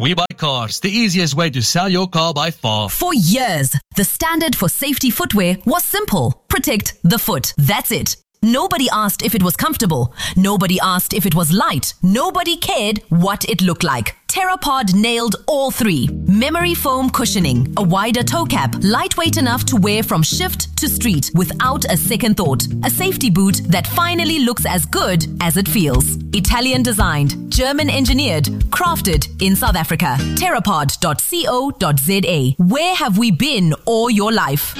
We Buy Cars, the easiest way to sell your car by far. For years, the standard for safety footwear was simple. Protect the foot. That's it. Nobody asked if it was comfortable. Nobody asked if it was light. Nobody cared what it looked like. Therapod nailed all three. Memory foam cushioning, a wider toe cap, lightweight enough to wear from shift to street without a second thought. A safety boot that finally looks as good as it feels. Italian designed, German engineered, crafted in South Africa. Therapod.co.za. Where have we been all your life?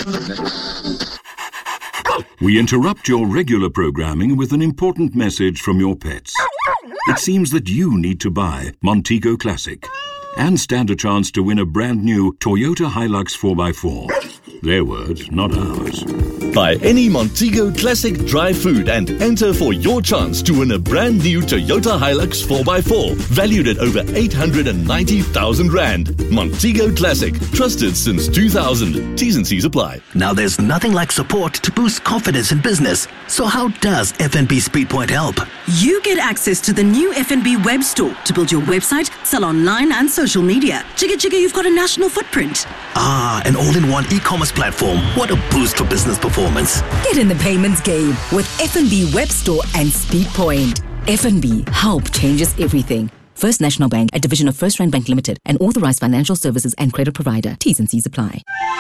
We interrupt your regular programming with an important message from your pets. It seems that you need to buy Montego Classic and stand a chance to win a brand new Toyota Hilux 4x4. Their words, not ours. Buy any Montego Classic dry food and enter for your chance to win a brand new Toyota Hilux 4x4 valued at over 890,000 Rand. Montego Classic, trusted since 2000. T's and C's apply. Now there's nothing like support to boost confidence in business. So how does FNB Speedpoint help? You get access to the new FNB web store to build your website, sell online and social media. Jigga jigga, you've got a national footprint. An all-in-one e-commerce platform. What a boost for business performance. Get in the payments game with FNB Web Store and Speedpoint. FNB, help changes everything. First National Bank, a division of First Rand Bank Limited, an authorized financial services and credit provider. T's and C's apply.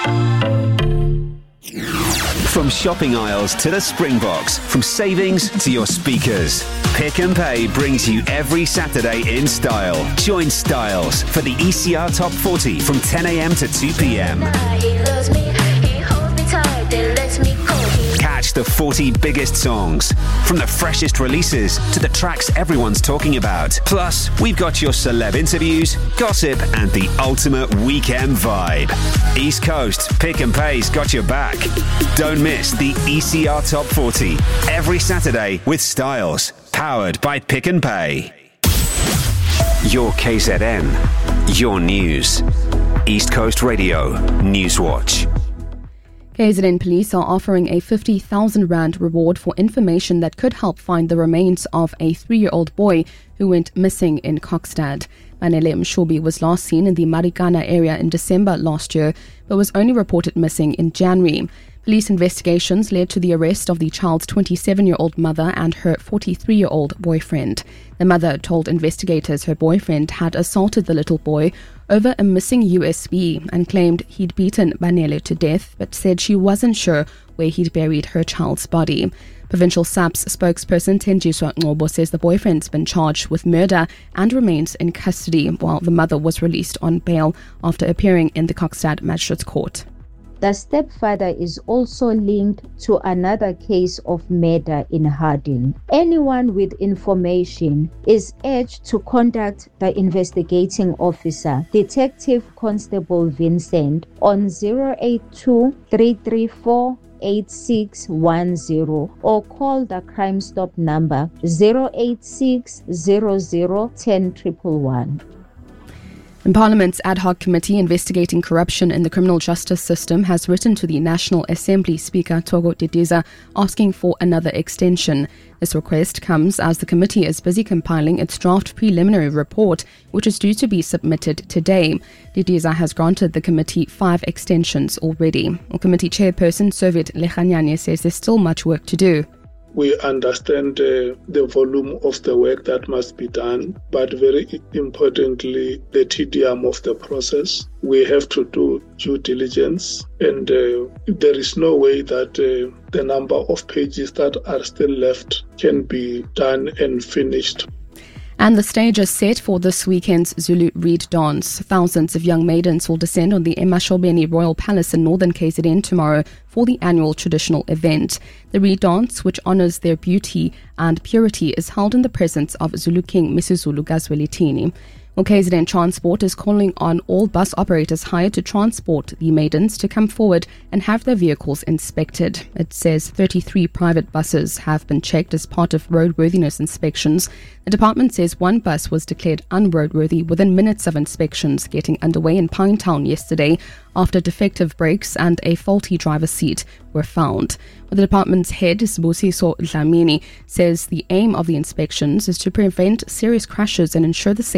From shopping aisles to the Springboks, from savings to your speakers, Pick n Pay brings you every Saturday in style. Join Styles for the ECR Top 40 from 10 a.m. to 2 p.m. Catch the 40 biggest songs, from the freshest releases to the tracks everyone's talking about. Plus, we've got your celeb interviews, gossip, and the ultimate weekend vibe. East Coast, Pick n Pay's got your back. Don't miss the ECR Top 40 every Saturday with Styles, powered by Pick n Pay. Your KZN, your news. East Coast Radio, Newswatch. KZN police are offering a 50,000 Rand reward for information that could help find the remains of a 3-year-old boy who went missing in Kokstad. Manele Mshobi was last seen in the Marikana area in December last year, but was only reported missing in January. Police investigations led to the arrest of the child's 27-year-old mother and her 43-year-old boyfriend. The mother told investigators her boyfriend had assaulted the little boy over a missing USB and claimed he'd beaten Banele to death, but said she wasn't sure where he'd buried her child's body. Provincial SAPS spokesperson Thenjiswa Ngobo says the boyfriend's been charged with murder and remains in custody, while the mother was released on bail after appearing in the Kokstad Magistrates Court. The stepfather is also linked to another case of murder in Harding. Anyone with information is urged to contact the investigating officer, Detective Constable Vincent, on 082 334 8610 or call the Crime Stop number 086 00 10 111. And Parliament's ad hoc committee investigating corruption in the criminal justice system has written to the National Assembly Speaker Togo Didiza asking for another extension. This request comes as the committee is busy compiling its draft preliminary report, which is due to be submitted today. Didiza has granted the committee 5 extensions already. Committee chairperson Soviet Lechanyane says there's still much work to do. We understand the volume of the work that must be done, but very importantly, the tedium of the process. We have to do due diligence, and there is no way that the number of pages that are still left can be done and finished. And the stage is set for this weekend's Zulu Reed Dance. Thousands of young maidens will descend on the Emashobeni Royal Palace in northern KZN tomorrow for the annual traditional event. The Reed Dance, which honours their beauty and purity, is held in the presence of Zulu King Misuzulu Gazwelithini. Well, KZN Transport is calling on all bus operators hired to transport the maidens to come forward and have their vehicles inspected. It says 33 private buses have been checked as part of roadworthiness inspections. The department says one bus was declared unroadworthy within minutes of inspections getting underway in Pinetown yesterday after defective brakes and a faulty driver's seat were found. The department's head, Sibusiso Dlamini, says the aim of the inspections is to prevent serious crashes and ensure the safety of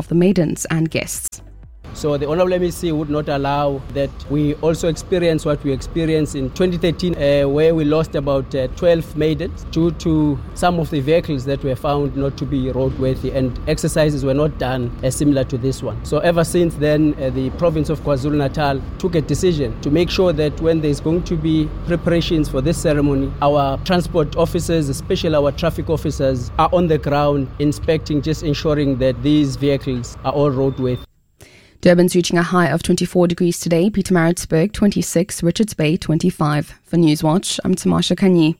of the maidens and guests. So the Honourable MEC would not allow that we also experience what we experienced in 2013 where we lost about 12 maidens due to some of the vehicles that were found not to be roadworthy, and exercises were not done similar to this one. So ever since then, the province of KwaZulu-Natal took a decision to make sure that when there's going to be preparations for this ceremony, our transport officers, especially our traffic officers, are on the ground inspecting, just ensuring that these vehicles are all roadworthy. Durban's reaching a high of 24 degrees today, Pietermaritzburg 26, Richards Bay 25. For Newswatch, I'm Tamasha Kanyi.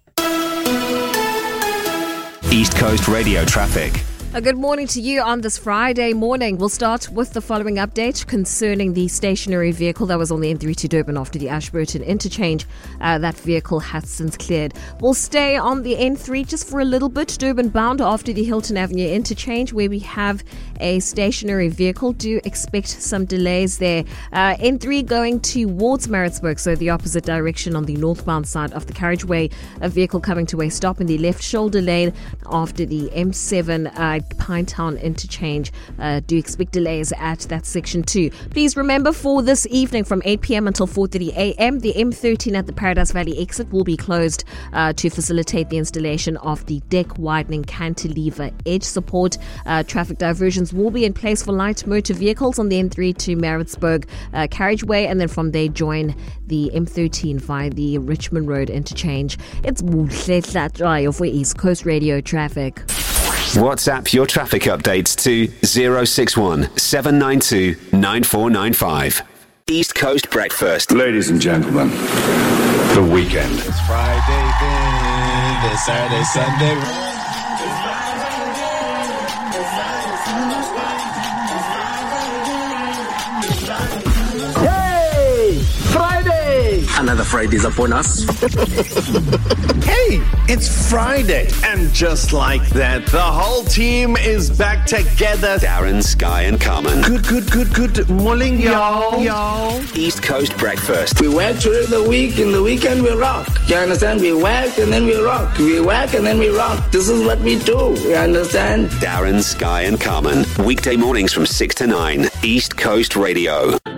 East Coast Radio traffic. A good morning to you on this Friday morning. We'll start with the following update concerning the stationary vehicle that was on the N3 to Durban after the Ashburton interchange. That vehicle has since cleared. We'll stay on the N3 just for a little bit, Durban bound after the Hilton Avenue interchange, where we have a stationary vehicle. Do expect some delays there. N3 going towards Maritzburg, so the opposite direction on the northbound side of the carriageway. A vehicle coming to a stop in the left shoulder lane after the M7 Pinetown interchange. Do expect delays at that section too. Please remember, for this evening from 8 p.m. until 4:30 a.m, the M13 at the Paradise Valley exit will be closed to facilitate the installation of the deck widening cantilever edge support. Traffic diversions will be in place for light motor vehicles on the N3 to Maritzburg carriageway, and then from there join the M13 via the Richmond Road interchange. It's for East Coast Radio traffic. WhatsApp your traffic updates to 061 792 9495. East Coast Breakfast. Ladies and gentlemen, the weekend. It's Friday then, it's Saturday, Sunday. Another Friday is upon us. Hey, it's Friday. And just like that, the whole team is back together. Darren, Sky and Carmen. Good morning, y'all. East Coast Breakfast. We work during the week, in the weekend we rock. You understand? We work and then we rock. We work and then we rock. This is what we do. You understand? Darren, Sky and Carmen. Weekday mornings from 6 to 9. East Coast Radio.